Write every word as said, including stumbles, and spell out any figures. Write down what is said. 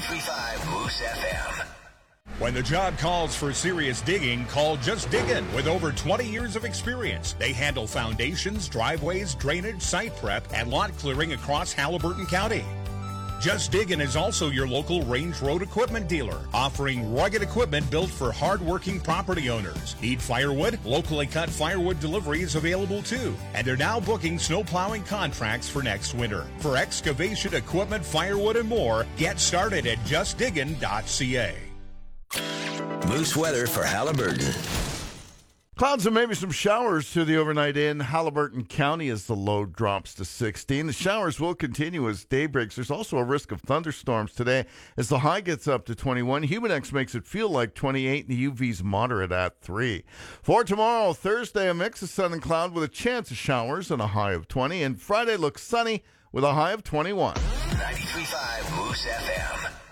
ninety-three point five Moose F M. When the job calls for serious digging, call Just Diggin'. With over twenty years of experience, they handle foundations, driveways, drainage, site prep, and lot clearing across Haliburton County. Just Diggin' is also your local Range Road equipment dealer, offering rugged equipment built for hard-working property owners. Need firewood? Locally cut firewood delivery is available too. And they're now booking snow plowing contracts for next winter. For excavation equipment, firewood, and more, get started at just diggin dot c a. Moose weather for Haliburton. Clouds and maybe some showers to the overnight in Haliburton County as the low drops to sixteen. The showers will continue as day breaks. There's also a risk of thunderstorms today as the high gets up to twenty-one. Humidex makes it feel like twenty-eight, and the U V's moderate at three. For tomorrow, Thursday, a mix of sun and cloud with a chance of showers and a high of twenty. And Friday looks sunny with a high of twenty-one. ninety-three point five Moose F M.